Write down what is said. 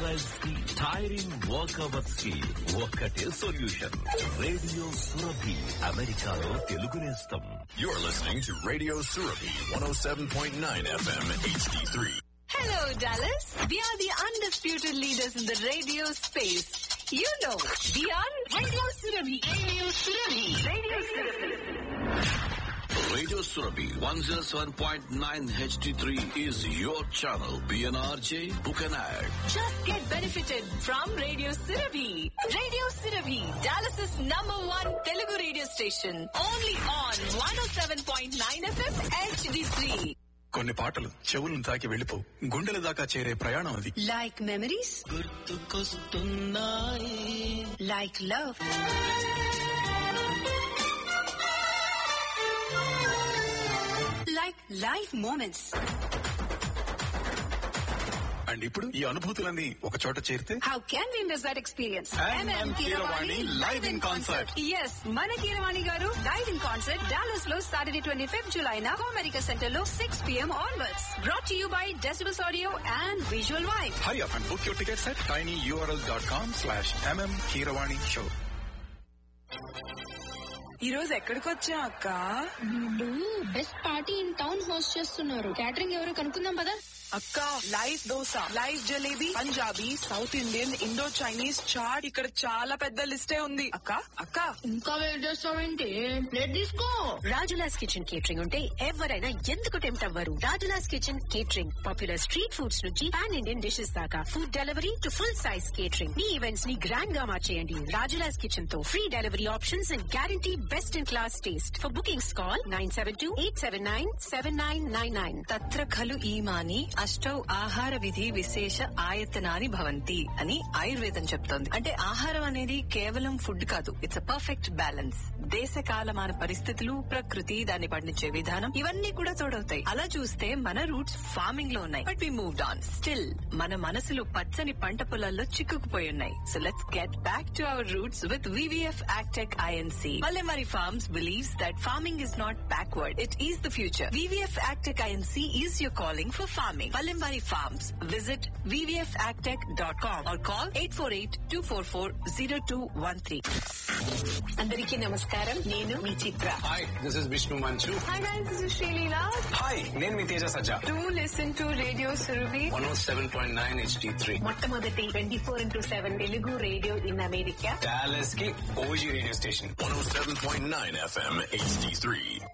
Drives కి, tiring work hours కి ఒక్కటే సొల్యూషన్. రేడియో సురభి, అమెరికాలో తెలుగు నేస్తం. You're listening to Radio Surabhi 107.9 FM HD3. Hello, Dallas. We are the undisputed leaders in the radio space. You know, we are Radio Surabhi. Radio Surabhi. Radio Surabhi. Radio Surabhi 107.9 HD3 is your channel. PNRJ, book an ad. Just get benefited from Radio Surabhi. Radio Surabhi, Dallas's #1 Telugu radio station. Only on 107.9 FM HD3. కొన్ని పాటలు చెవులను తాకి వెళ్ళిపో, గుండెల దాకా చేరే ప్రయాణం అది. Like memories? Like love? Like life moments? And ఇప్పుడు ఈ అనుభూతులన్నీ ఒక చోట చేరితే How can we miss that experience? MM Keeravani live in concert. Yes, మన కీరవాణి గారు live in concert Dallas లో Saturday 25th July na Comerica Center లో 6 p.m. onwards. Brought to you by Decibels Audio and Visual Vibe. Hurry up and book your tickets at tinyurl.com/MM Keeravani show. ఈ రోజు ఎక్కడికి వచ్చా అక్క? Best party in town host చేస్తున్నారు. Catering ఎవరో కనుక్కుందాం పదా. అక్క, live dosa, live jalebi, Punjabi, south Indian, Indo Chinese, chat, ఇక్కడ చాలా పెద్ద లిస్టే ఉంది. అక్క అక్క ఇంకా వెయిట్ చేస్తావేంటి? ప్లేట్ తీసుకో. రాజులాస్ కిచెన్ కేటరింగ్ ఉంటే ఎవరైనా ఎందుకు టెంప్ట్ అవ్వరు? Rajula's kitchen catering popular street foods నుంచి పాన్ ఇండియన్ డిషెస్ దాకా, food delivery to full size catering. Me events ని గ్రాండ్ గా మార్చేయండి రాజులాస్ కిచెన్ తో. Free delivery options and guarantee best in class taste. For bookings call 972-879-7999. తత్ర ఖలు ఈమాని అష్టౌ ఆహార విధి విశేష ఆయతనాని భవంతి అని ఆయుర్వేదం చెప్తోంది. అంటే ఆహారం అనేది కేవలం ఫుడ్ కాదు, ఇట్స్ అ పర్ఫెక్ట్ బ్యాలెన్స్. దేశ కాలమాన పరిస్థితులు, ప్రకృతి, దాన్ని పండించే విధానం, ఇవన్నీ కూడా తోడవుతాయి. అలా చూస్తే మన రూట్స్ ఫార్మింగ్ లో ఉన్నాయి, but we moved on. Still మన మనసులు పచ్చని పంట పొలాల్లో చిక్కుకుపోయి ఉన్నాయి. So let's get back to our roots with VVF Agtech INC. Vallemari Farms believes that farming is not backward, it is the future. VVF Agtech INC is your calling for farming. Vallemari Farms. Visit vvfagtech.com or call 848-244-0213. అందరికీ నమస్కారం, నేను మీ చిత్ర. Hi, this is Vishnu మంచు. Hi guys, this is Sreeleela. Hi, నేను మీ తేజ సజ్జా. Do listen to Radio Surabhi 107.9 HD3. మొట్టమొదటి 24/7 Telugu radio in America. Dallas కి OG radio station. 107.9 FM HD3.